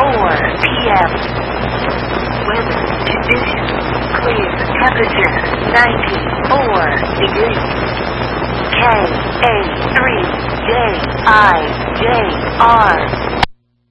p.m. Weather conditions. Clear. Temperature 94 degrees. KA3JIJR